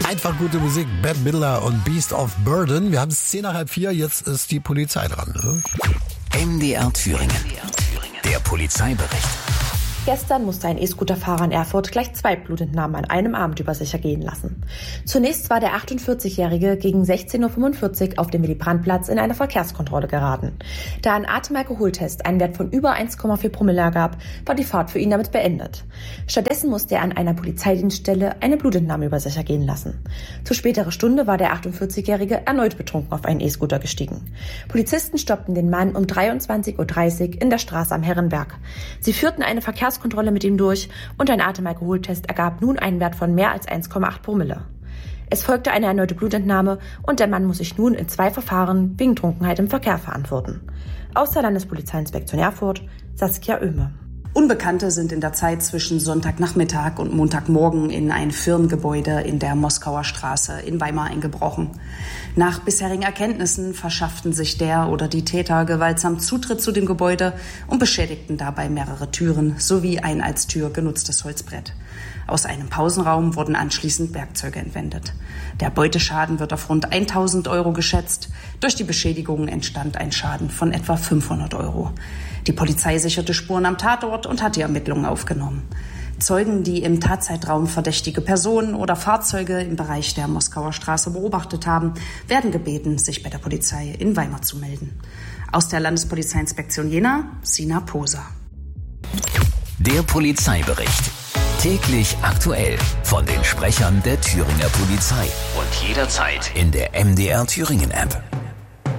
Einfach gute Musik, Bette Midler und Beast of Burden. Wir haben es 3:10, jetzt ist die Polizei dran. Ne? MDR Thüringen. Der Polizeibericht. Gestern musste ein E-Scooter-Fahrer in Erfurt gleich 2 Blutentnahmen an einem Abend über sich ergehen lassen. Zunächst war der 48-Jährige gegen 16:45 Uhr auf dem Willy-Brandt-Platz in eine Verkehrskontrolle geraten. Da ein Atemalkoholtest einen Wert von über 1,4 Promille ergab, war die Fahrt für ihn damit beendet. Stattdessen musste er an einer Polizeidienststelle eine Blutentnahme über sich ergehen lassen. Zu späterer Stunde war der 48-Jährige erneut betrunken auf einen E-Scooter gestiegen. Polizisten stoppten den Mann um 23:30 Uhr in der Straße am Herrenberg. Sie führten eine Verkehrskontrolle mit ihm durch und ein Atemalkoholtest ergab nun einen Wert von mehr als 1,8 Promille. Es folgte eine erneute Blutentnahme und der Mann muss sich nun in 2 Verfahren wegen Trunkenheit im Verkehr verantworten. Aus der Landespolizeiinspektion Erfurt, Saskia Oehme. Unbekannte sind in der Zeit zwischen Sonntagnachmittag und Montagmorgen in ein Firmengebäude in der Moskauer Straße in Weimar eingebrochen. Nach bisherigen Erkenntnissen verschafften sich der oder die Täter gewaltsam Zutritt zu dem Gebäude und beschädigten dabei mehrere Türen sowie ein als Tür genutztes Holzbrett. Aus einem Pausenraum wurden anschließend Werkzeuge entwendet. Der Beuteschaden wird auf rund 1.000 Euro geschätzt. Durch die Beschädigungen entstand ein Schaden von etwa 500 Euro. Die Polizei sicherte Spuren am Tatort und hat die Ermittlungen aufgenommen. Zeugen, die im Tatzeitraum verdächtige Personen oder Fahrzeuge im Bereich der Moskauer Straße beobachtet haben, werden gebeten, sich bei der Polizei in Weimar zu melden. Aus der Landespolizeiinspektion Jena, Sina Poser. Der Polizeibericht. Täglich aktuell von den Sprechern der Thüringer Polizei. Und jederzeit in der MDR Thüringen App.